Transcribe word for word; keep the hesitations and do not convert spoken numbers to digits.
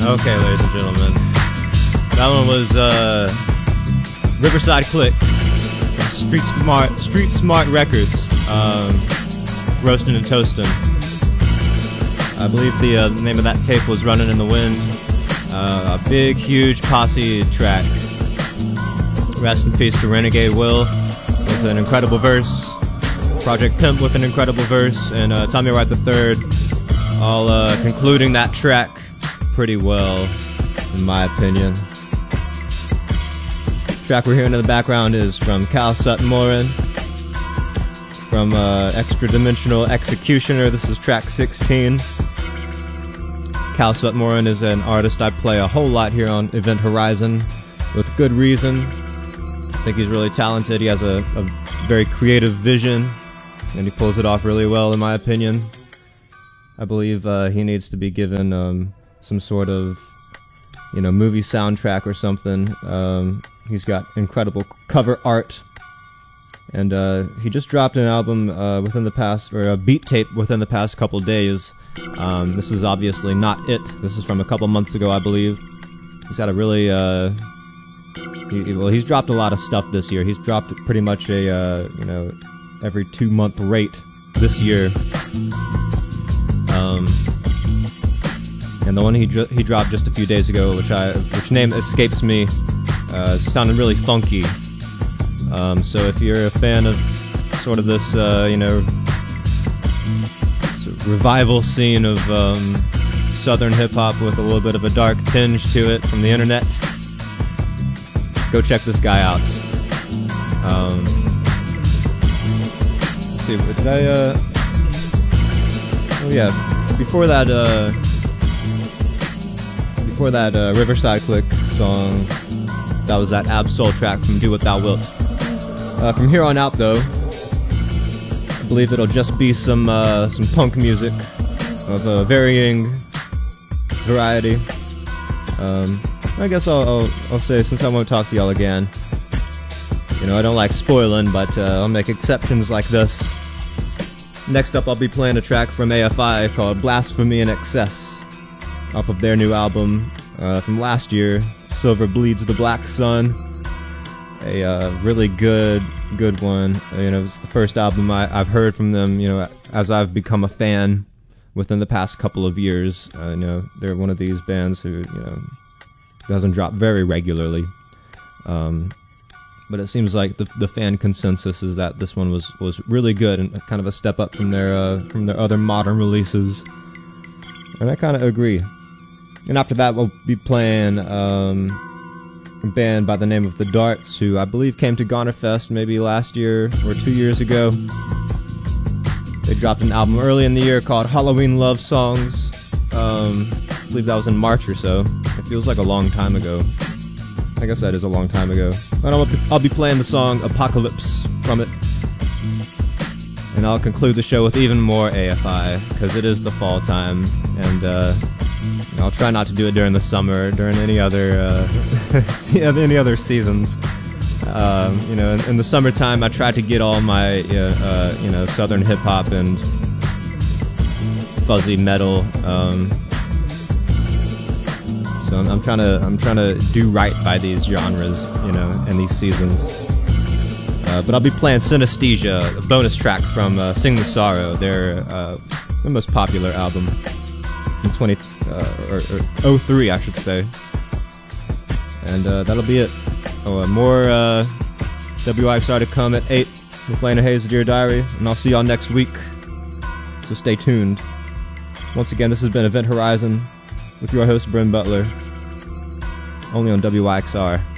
Okay, ladies and gentlemen, that one was uh, Riverside Click from Street Smart Street Smart Records, um, Roastin' and Toastin'. I believe the uh, name of that tape was Runnin' in the Wind. Uh, a big, huge posse track. Rest in peace to Renegade Will with an incredible verse, Project Pimp with an incredible verse, and uh, Tommy Wright the Third, all uh, concluding that track pretty well, in my opinion. The track we're hearing in the background is from Cal Sutton Morin, from uh, Extra Dimensional Executioner. This is track sixteen. Cal Sutton Morin is an artist I play a whole lot here on Event Horizon, with good reason. I think he's really talented. He has a, a very creative vision, and he pulls it off really well, in my opinion. I believe uh, he needs to be given um, some sort of, you know, movie soundtrack or something. Um, he's got incredible cover art, and uh, he just dropped an album uh, within the past, or a beat tape within the past couple days. Um, this is obviously not it. This is from a couple months ago, I believe. He's had a really, uh, he, well, he's dropped a lot of stuff this year. He's dropped pretty much a, uh, you know, every two month rate this year. Um, and the one he dro- he dropped just a few days ago, which I, which name escapes me, uh, sounded really funky. Um, so if you're a fan of sort of this, uh, you know, revival scene of um, southern hip-hop with a little bit of a dark tinge to it from the internet, go check this guy out. Um, let's see, did I, uh, oh yeah, before that, uh, before that uh, Riverside Click song, that was that Ab-Soul track from Do What Thou Wilt. Uh, from here on out, though, I believe it'll just be some uh, some punk music of a varying variety. Um, I guess I'll, I'll I'll say, since I won't talk to y'all again, you know, I don't like spoiling, but uh, I'll make exceptions like this. Next up, I'll be playing a track from A F I called Blasphemy in Excess, off of their new album uh, from last year, Silver Bleeds the Black Sun. A uh, really good, good one. You know, it's the first album I, I've heard from them, you know, as I've become a fan within the past couple of years. Uh, you know, they're one of these bands who, you know, doesn't drop very regularly. Um, but it seems like the the fan consensus is that this one was, was really good and kind of a step up from their uh, from their other modern releases. And I kind of agree. And after that, we'll be playing um, a band by the name of The Darts, who I believe came to Gonerfest maybe last year or two years ago. They dropped an album early in the year called Halloween Love Songs. Um, I believe that was in March or so. It feels like a long time ago. I guess that is a long time ago. And I'll, I'll be playing the song Apocalypse from it. And I'll conclude the show with even more A F I, because it is the fall time, and uh, I'll try not to do it during the summer, during any other uh, any other seasons. Um, you know, in, in the summertime, I try to get all my uh, you know southern hip hop and fuzzy metal. Um, so I'm, I'm trying to I'm trying to do right by these genres, you know, and these seasons. Uh, but I'll be playing Synesthesia, a bonus track from uh, Sing the Sorrow, their uh, their most popular album from twenty uh, or, or oh three, I should say. And uh, that'll be it. Oh, uh, more uh, W I X R to come at eight with Lena Hayes' Dear Diary, and I'll see y'all next week. So stay tuned. Once again, this has been Event Horizon with your host Bryn Butler, only on W I X R.